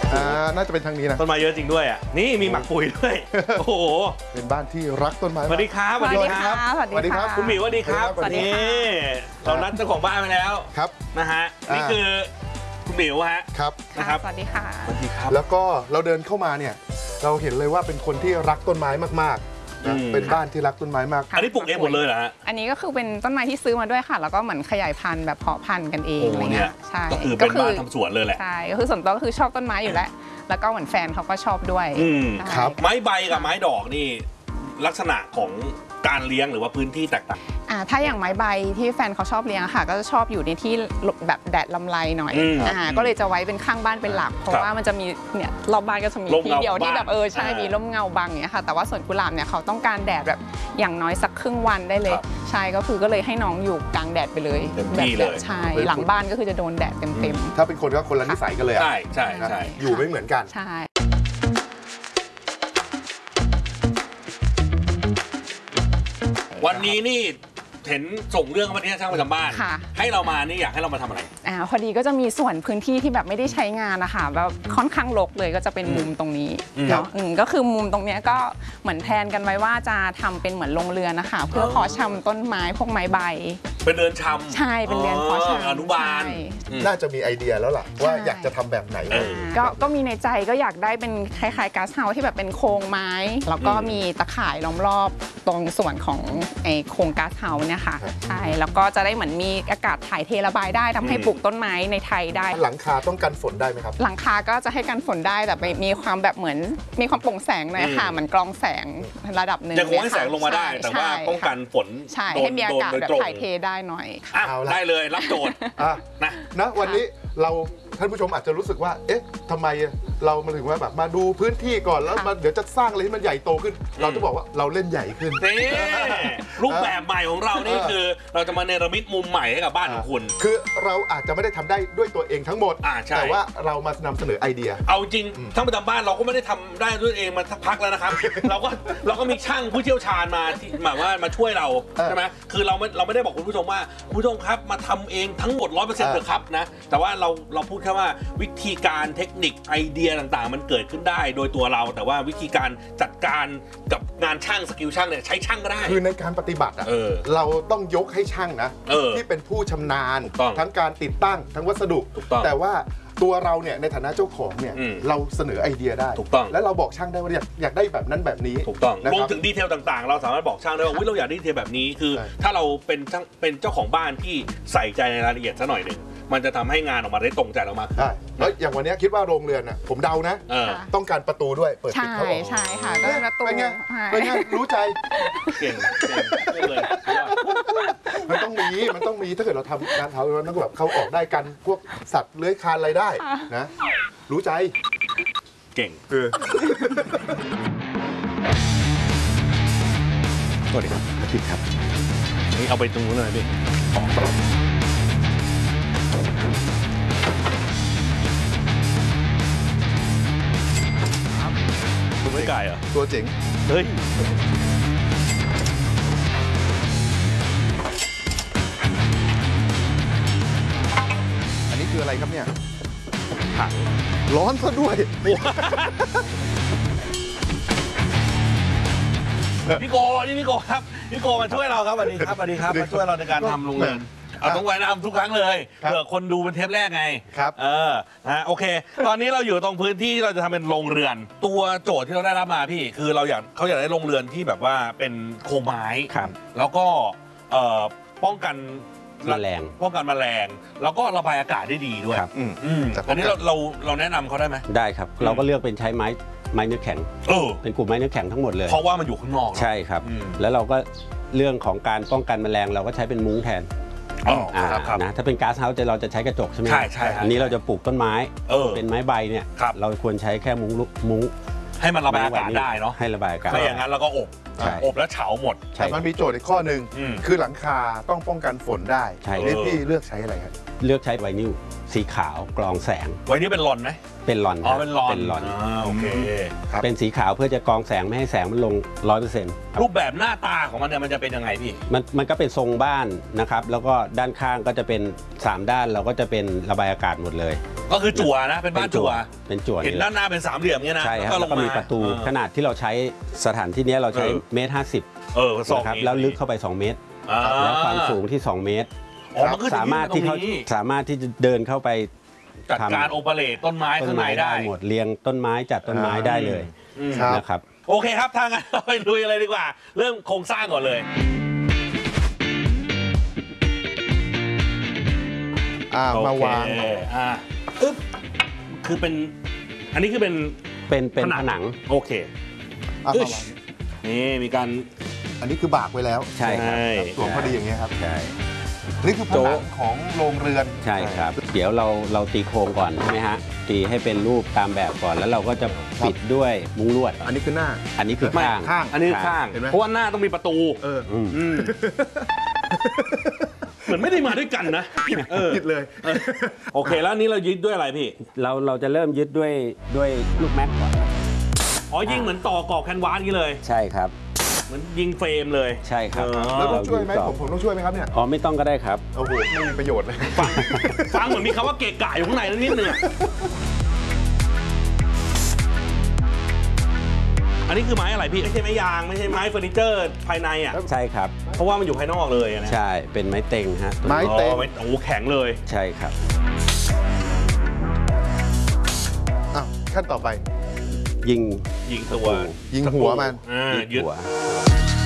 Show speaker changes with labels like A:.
A: น่าจะเป็นทางนี้นะ
B: ต้นไม้เยอะจริงด้วยอ่ะนี่มีหมักปุ๋ยด้วยโอ้โห
A: เป็นบ้านที่รักต้นไม้
B: สวัสดีครับ
C: สวัสดีครับ
A: สวัสดีครับ
B: คุณหมีสวัสดีครับนี่เรานัดเจ้าของบ้านไปแล้ว
A: ครับ
B: นะฮะนี่คือคุณหมิวฮะ
A: ครับ
C: นะครับสวัสดีค่ะ
B: สวัสดีครับ
A: แล้วก็เราเดินเข้ามาเนี่ยเราเห็นเลยว่าเป็นคนที่รักต้นไม้มากๆนะเป็นบ้านที่รักต้นไม้มาก
B: อันนี้ปลูกเองหมดเลยเหรอฮะ
C: อันนี้ก็คือเป็นต้นไม้ที่ซื้อมาด้วยค่ะแล้วก็เหมือนขยายพันธุ์แบบเพาะพันธุ์กันเองอะไรเงี้ยใช่
B: ก็คือเป็นบ้านทำสวนเลยแหละ
C: ใช่ก็คือส่วนตัวก็คือชอบต้นไม้อยู่แล้วแล้วก็เหมือนแฟนเขาก็ชอบด้วย
A: ครับ
B: ไม้ใบกับไม้ดอกนี่ลักษณะของการเลี้ยงหรือว่าพื้นที่แตกต่าง
C: ถ้าอย่างไม้ใบที่แฟนเขาชอบเลี้ยงค่ะก็จะชอบอยู่ในที่แบบแดดลำไรหน่อยก็เลยจะไว้เป็นข้างบ้านเป็นหลักเพราะว่ามันจะมีเนี่ยรอบบ้านก็จะมีที่เดียวที่แบบใช่มีร่มเงาบังอย่างเงี้ยค่ะแต่ว่าสวนกุหลาบเนี่ยเขาต้องการแดดแบบอย่างน้อยสักครึ่งวันได้เลยใช่ก็คือก็เลยให้น้องอยู่กลางแดดไปเลย
B: แบบ
C: ใช่หลังบ้านก็คือจะโดนแดดเต็ม
A: ๆถ้าเป็นคนก็คนละนิสัยกันเลย
B: ใช่ใช่
A: อยู่ไม่เหมือนกัน
C: ใช่
B: วันนี้นี่เห็นส่งเรื่องมาที่ช่างประจำบ้านให้เรามานี่อยากให้เรามาทำอะไร
C: พอดีก็จะมีส่วนพื้นที่ที่แบบไม่ได้ใช้งานนะคะแบบค่อนข้างรกเลยก็จะเป็นมุมตรงนี้เนาะก็คือมุมตรงนี้ก็เหมือนแทนกันไว้ว่าจะทำเป็นเหมือนโรงเรือนนะคะเพื่อเพาะชำต้นไม้พวกไม้ใบ
B: เป็นเรือนชำ
C: ใช่เป็นเรือนเพาะชำ
B: อนุบาล
A: น่าจะมีไอเดียแล้วล่ะว่าอยากจะทำแบบไหน
C: ก็มีในใจก็อยากได้เป็นคล้ายๆก๊าซเฮาส์ที่แบบเป็นโครงไม้แล้วก็มีตะข่ายล้อมรอบตรงส่วนของโครงก๊าซเฮาส์เนี่ยค่ะใช่แล้วก็จะได้เหมือนมีอากาศถ่ายเทระบายได้ทำให้ปลูกต้นไม้ในไทยได้
A: หลังคาต้องกันฝนได้ไหมครับ
C: หลังคาก็จะให้กันฝนได้แต่มีความแบบเหมือนมีความโปร่งแสงหน่อยค่ะเหมือนกรองแสงระดับหนึ่ง
B: ยังคงให้แสงลงมาได้แต่ว่าป้องกันฝน
C: ใช่ให้มีอากาศแบบถ่ายเทได้หน่อย
B: ได้เลยรับโจทย์
A: นะวันนี้เราท่านผู้ชมอาจจะรู้สึกว่าเอ๊ะทำไมเรามาถึงว่าแบบมาดูพื้นที่ก่อนแล้วมาเดี๋ยวจะสร้างอะไรให้มันใหญ่โตขึ้นเราจะบอกว่าเราเล่นใหญ่ขึ้น
B: รูปแบบใหม่ของเรานี่คือเราจะมาเนรมิตมุมใหม่ให้กับบ้านของคุณ
A: คือเราอาจจะไม่ได้ทำได้ด้วยตัวเองทั้งหมดแต่ว่าเรามานำเสนอไอเดีย
B: เอาจริงทั้งประจำบ้านเราก็ไม่ได้ทำได้ด้วยเองมาสักพักแล้วนะครับเราก็มีช่างผู้เชี่ยวชาญมาที่หมายว่ามาช่วยเราใช่ไหมคือเราไม่ได้บอกคุณผู้ชมว่าคุณผู้ชมครับมาทำเองทั้งหมด 100% เถอะครับนะแต่ว่าเราพูดแค่ว่าวิธีการเทคนิคไอเดียต่างๆมันเกิดขึ้นได้โดยตัวเราแต่ว่าวิธีการจัดการกับงานช่างสกิลช่างเนี่ยใช้ช่างก็ได้
A: คือในการปฏิบัติเราต้องยกให้ช่างนะที่เป็นผู้ชำนาญทั้งการติดตั้งทั้งวัสดุแต่ว่าตัวเราเนี่ยในฐานะเจ้าของเนี่ยเราเสนอไอเดียได้
B: ถูกต้อง
A: และเราบอกช่างได้ว่าอยากได้แบบนั้นแบบนี้
B: ถูกต้องรวมถึงดีเทลต่างๆเราสามารถบอกช่างได้ว่าเราอยากได้ดีเทลแบบนี้คือถ้าเราเป็นเจ้าของบ้านที่ใส่ใจในรายละเอียดซะหน่อยหนึ่งมันจะทำให้งานออกมาได้ตรงใจเรามาก
A: ใช่แล้วอย่างวันนี้คิดว่าโรงเรือนผมเดานะต้องการประตูด้วยเปิดปิดเข้าออก
C: ใช่ค่ะก็เป็นประตู
A: เป็นไงรู้ใจ
B: เก่งเลย
A: มันต้องมีถ้าเกิดเราทำการเท้าเราต้องแบบเข้าออกได้กันพวกสัตว์เลื้อยคลานอะไรได้นะรู้ใจ
B: เก่งสวัสดีครับ
A: ผิดครับ
B: นี่เอาไปตรงนู้นเลยพี่ตัวไม่ไก่เหรอ
A: ตัวเจ๋ง
B: เฮ้ย
A: อันนี้คืออะไรครับเนี่ยถังร้อนซะด้วย
B: พี่โกนี่พี่โกครับพี่โกมาช่วยเราครับสวัสดีครับมาช่วยเราในการทำโรงเรือนเอาต้องไว้นะทุกครั้งเลยเผื่อคนดูเป็นเทปแรกไง
A: ครับ
B: โอเคตอนนี้เราอยู่ตรงพื้นที่ที่เราจะทำเป็นโรงเรือนตัวโจทย์ที่เราได้รับมาพี่คือเขาอยากได้โรงเรือนที่แบบว่าเป็นโครงไม้แล้วก็ป้องกัน
D: แมลง
B: แล้วก็ระบายอากาศได้ดีด้วยอันนี้เราแนะนำเขาได้ไหม
D: ได้ครับเราก็เลือกเป็นใช้ไม้เนื้อแข็งเป็นกลุ่มไม้เนื้อแข็งทั้งหมดเลย
B: เพราะว่ามันอยู่ข้างนอก
D: ใช่ครับแล้วเราก็เรื่องของการป้องกันแมลงเราก็ใช้เป็นมุ้งแทนนะถ้าเป็นก๊าซเฮาส์เราจะใช้กระจกใช่ไหม
B: ใช่
D: อันนี้เราจะปลูกต้นไม้เป็นไม้ใบเนี่ยเราควรใช้แค่มุ้ง
B: ให้มันระบายอากาศได้เนาะ
D: ให้ระบายอากาศ
B: ไม่อย่างนั้นเราก็อบแล้วเฉาหมด
A: แต่มันมีโจทย์อีกข้อหนึ่งคือหลังคาต้องป้องกันฝนได้พี่เลือกใช้อะไรครับ
D: เลือกใช้ไวนิลสีขาวกรองแสง
B: ไวนิลเป็นลอนไหม
D: เป็นลอน
B: อ๋อเป็นลอน
D: เป็นลอน
B: โอเค
D: เป็นสีขาวเพื่อจะกรองแสงไม่ให้แสงมันลง 100%
B: รูปแบบหน้าตาของมันเนี่ยมันจะเป็นยังไงพี่
D: มันก็เป็นทรงบ้านนะครับแล้วก็ด้านข้างก็จะเป็น3ด้านเราก็จะเป็นระบายอากาศหมดเลย
B: ก็คือจั่วนะเป็นบ้านจั่ว
D: เป็นจั่ว
B: เห็นด้านหน้าเป็นสามเหลี่ยมเงี้ยนะ
D: ใช่ครับแล้วก็มีประตูขนาดที่เราใช้สถานที่นี้เราใช้1.50 เมตรนะครับแล้วลึกเข้าไป2 เมตรแล้วความสูงที่2 เมตรสามารถที่จะเดินเข้าไป
B: จัดการโอเปเรตต้นไม้ข้างในได้
D: หมดเรียงต้นไม้จัดต้นไม้ได้เลยนะครับ
B: โอเคครับทางนั้นเราไปลุยอะไรดีกว่าเริ่มโครงสร้างก่อนเลย
A: มาวาง
B: ปึ๊บคือเป็นอันนี้คือเป็น
D: ผนัง
B: โอเคนี่มีการ
A: อันนี้คือบากไว้แล้ว
D: ใช่ครับ
A: สวมพอดีอย่างเงี้ยครับ
D: ใช่
A: นี่คือผนังของโรงเรือน
D: ใช่ครับเดี๋ยวเราตีโครงก่อนใช่ไหมฮะตีให้เป็นรูปตามแบบก่อนแล้วเราก็จะปิดด้วยมุ้งลวด
A: อันนี้คือหน้า
D: อันนี้คือข้าง
B: อันนี้ข้างเพราะว่าหน้าต้องมีประตูเหมือนไม่ได้มาด้วยกันนะ
A: ผิดเลย
B: โอเคแล้วนี้เรายึดด้วยอะไรพี่
D: เราจะเริ่มยึดด้วยลูกแม็กก่อน
B: อ๋อยิงเหมือนต่อกรอบแคนวาสนี้เลย
D: ใช่ครับ
B: เหมือนยิงเฟรมเลย
D: ใช่ครับ
A: แล้วต้องช่วยไหมผมต้องช่วยไหมครับเนี่ย
D: อ๋อไม่ต้องก็ได้ครับ
A: โอ้โหไม่มีประโยชน์เลย
B: ฟังเหมือนมีคำว่าเกะกะอยู่ข้างในนิดนึงอันนี้คือไม้อะไรพี่ไม่ใช่ไม้ยางไม่ใช่ไม้เฟอร์นิเจอร์ภายในอ่ะ
D: ใช่ครับ
B: เพราะว่ามันอยู่ภายนอกเลยนะ
D: ใช่เป็นไม้เต็งฮะ
A: ไม้เต็ง
B: โอ้แข็งเลย
D: ใช่ครับ
A: ขั้นต่อไป
D: ยิง
B: ตัว
A: ยิงหัวมัน
B: ยึด